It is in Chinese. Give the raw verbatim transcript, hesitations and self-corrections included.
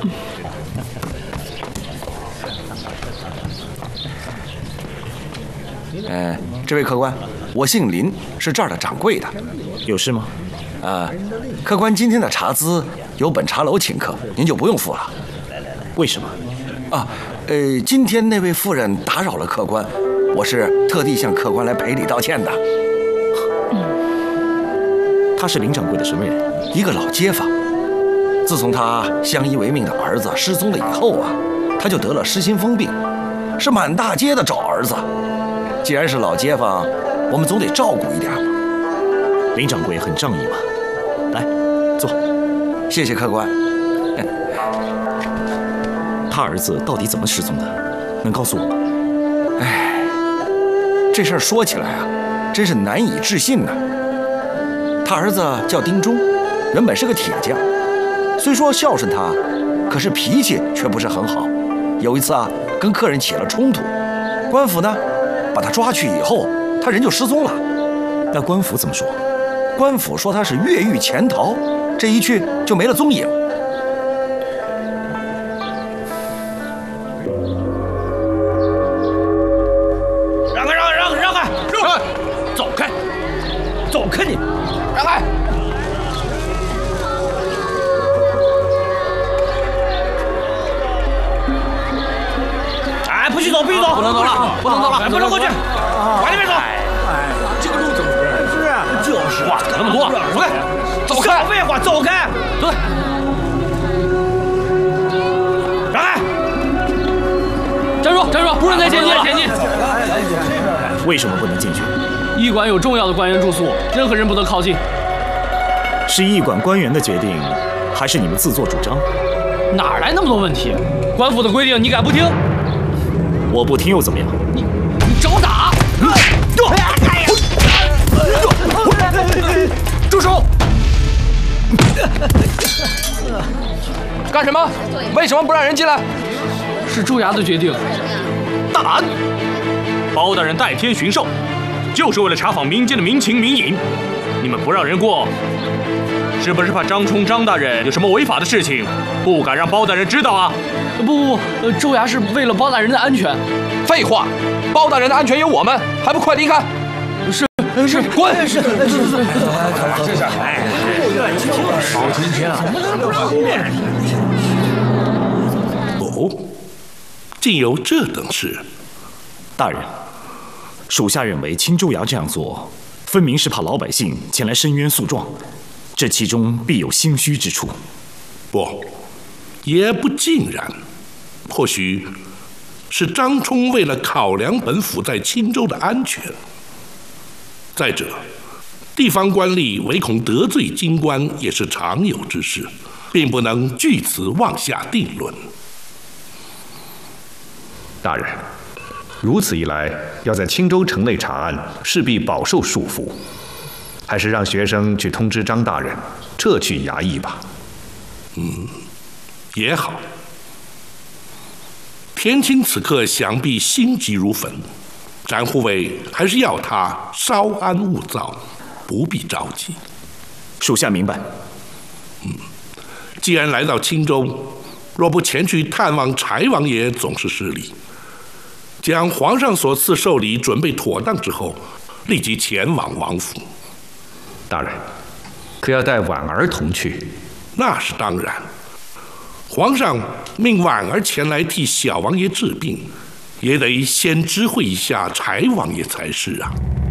呃，这位客官，我姓林，是这儿的掌柜的。 有事吗？ 啊，客官今天的茶资由本茶楼请客，您就不用付了。 为什么？ 啊，呃，今天那位妇人打扰了客官，我是特地向客官来赔礼道歉的。 他是林掌柜的什么人？ 一个老街坊。自从他相依为命的儿子失踪了以后啊，他就得了失心疯病，是满大街的找儿子。既然是老街坊，我们总得照顾一点嘛。 林掌柜很仗义嘛。来，坐。 谢谢客官。 他儿子到底怎么失踪的？能告诉我吗？ 哎，这事儿说起来啊，真是难以置信呢。他儿子叫丁忠，原本是个铁匠，虽说孝顺他，可是脾气却不是很好。有一次啊，跟客人起了冲突，官府呢把他抓去以后，他人就失踪了。 那官府怎么说？ 官府说他是越狱潜逃，这一去就没了踪影。 让开，让开，让开，让开，让开，走开，走开你，让开！哎，不许走，不许走， 不能走了，不能走了， 不能过去，往那边走。 哎，这个路怎么是？是啊， 就是，话可那么多，走开，走开，废话，走开，走开，让开！ 站住，站住，不准再前进，前进！ 为什么不能进去？ 驿馆有重要的官员住宿，任何人不得靠近。 是驿馆官员的决定，还是你们自作主张？ 哪来那么多问题？官府的规定你敢不听？ 我不听又怎么样？ 你你找打！ 住手！干什么？为什么不让人进来？ 是州衙的决定。 大胆！包大人代天巡狩，就是为了查访民间的民情民隐。你们不让人过，是不是怕张冲张大人有什么违法的事情，不敢让包大人知道啊？ 不不不，州衙是为了包大人的安全。 废话，包大人的安全有我们，还不快离开！ 是是， 滚！ 是是是是。 这下，哎， 好今天啊！ 哦，竟有这等事！ 大人，属下认为青州衙这样做，分明是怕老百姓前来申冤诉状，这其中必有心虚之处。 不，也不尽然，或许是张冲为了考量本府在青州的安全。再者，地方官吏唯恐得罪京官，也是常有之事，并不能据此妄下定论。 大人，如此一来，要在青州城内查案，势必饱受束缚。还是让学生去通知张大人，撤去衙役吧。 嗯，也好。田青此刻想必心急如焚，展护卫还是要他稍安勿躁，不必着急。 属下明白。 嗯，既然来到青州，若不前去探望柴王爷，总是失礼。将皇上所赐寿礼准备妥当之后，立即前往王府。 大人，可要带婉儿同去？ 那是当然。皇上命婉儿前来替小王爷治病，也得先知会一下柴王爷才是啊。